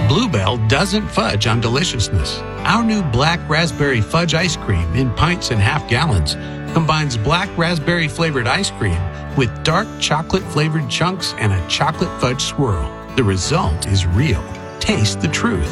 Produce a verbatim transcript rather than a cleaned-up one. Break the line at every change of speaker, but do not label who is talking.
Bluebell doesn't fudge on deliciousness. Our new black raspberry fudge ice cream in pints and half gallons combines black raspberry flavored ice cream with dark chocolate flavored chunks and a chocolate fudge swirl. The result is real. Taste the truth.